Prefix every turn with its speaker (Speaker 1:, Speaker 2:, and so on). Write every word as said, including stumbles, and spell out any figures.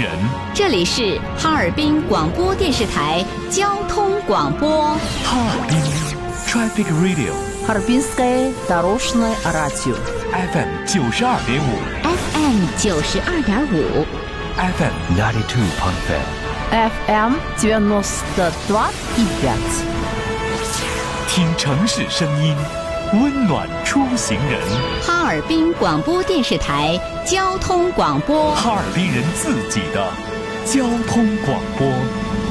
Speaker 1: 人。
Speaker 2: 这里是哈尔滨广播电视台交通广播。
Speaker 1: 哈尔滨 Traffic Radio，
Speaker 3: Harbinskое дорожное радио
Speaker 1: F M 九十二点五
Speaker 2: F M 九十二点五
Speaker 1: F M ninety two point five
Speaker 3: F M девяносто два и пять。
Speaker 1: 听城市声音，温暖出行人。
Speaker 2: 哈尔滨广播电视台交通广播，
Speaker 1: 哈尔滨人自己的交通广播。